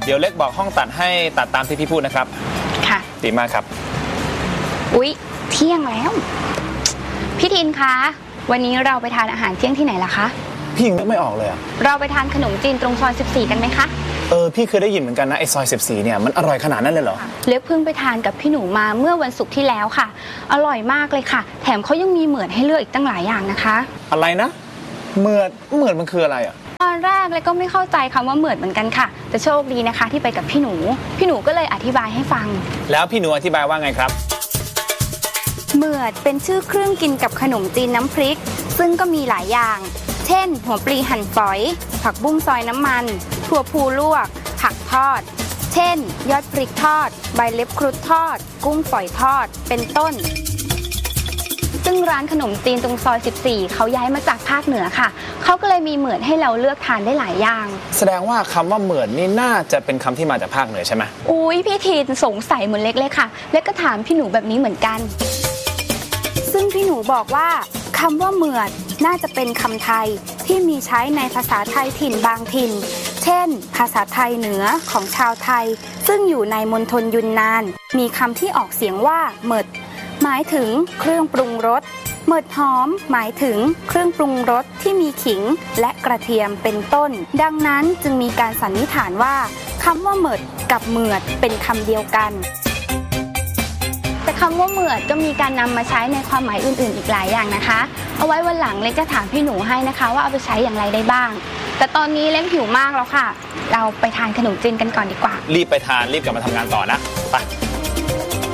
เดี๋ยวเล็กบอกห้องตัดให้ตัดตามที่พี่พูดนะครับค่ะดีมากครับอุ๊ยเที่ยงแล้วพี่ทินคะวันนี้เราไปทานอาหารเที่ยงที่ไหนล่ะคะพี่ยังนึกไม่ออกเลยอะเราไปทานขนมจีนตรงซอย14กันไหมคะพี่เคยได้ยินเหมือนกันนะไอซอย14เนี่ยมันอร่อยขนาดนั้นเลยเหรอเล็กเพิ่งไปทานกับพี่หนูมาเมื่อวันศุกร์ที่แล้วค่ะอร่อยมากเลยค่ะแถมเขายังมีเหมือนให้เลือกอีกตั้งหลายอย่างนะคะอะไรนะเหมือนมันคืออะไรอะตอนแรกเล็กก็ไม่เข้าใจคำว่าเหมือนกันค่ะแต่โชคดีนะคะที่ไปกับพี่หนูก็เลยอธิบายให้ฟังแล้วพี่หนูอธิบายว่าไงครับเหมือดเป็นชื่อเครื่องกินกับขนมจีนน้ำพริกซึ่งก็มีหลายอย่างเช่นหัวปลีหั่นฝอยผักบุ้งซอยน้ำมันถั่วพูลวกผักทอดเช่นยอดพริกทอดใบเล็บครุฑทอดกุ้งฝอยทอดเป็นต้นซึ่งร้านขนมจีนตรงซอย14เขาย้ายมาจากภาคเหนือค่ะเขาก็เลยมีเหมือดให้เราเลือกทานได้หลายอย่างแสดงว่าคำว่าเหมือดนี่น่าจะเป็นคำที่มาจากภาคเหนือใช่ไหมอุ๊ยพี่ทีนสงสัยเหมือนเล็กเลยค่ะเล็กก็ถามพี่หนูแบบนี้เหมือนกันซึ่งพี่หนูบอกว่าคำว่าเหมือดน่าจะเป็นคำไทยที่มีใช้ในภาษาไทยถิ่นบางถิ่นเช่นภาษาไทยเหนือของชาวไทยซึ่งอยู่ในมณฑลยุนนานมีคำที่ออกเสียงว่าเหมิดหมายถึงเครื่องปรุงรสเหมิดหอมหมายถึงเครื่องปรุงรสที่มีขิงและกระเทียมเป็นต้นดังนั้นจึงมีการสันนิษฐานว่าคำว่าเหมิดกับเหมือดเป็นคำเดียวกันแต่คำว่าเหมือดก็มีการนำมาใช้ในความหมายอื่นๆอีกหลายอย่างนะคะเอาไว้วันหลังเล็กจะถามพี่หนูให้นะคะว่าเอาไปใช้อย่างไรได้บ้างแต่ตอนนี้เล็กหิวมากแล้วค่ะเราไปทานขนมจีนกันก่อนดีกว่ารีบไปทานรีบกลับมาทำงานต่อนะไป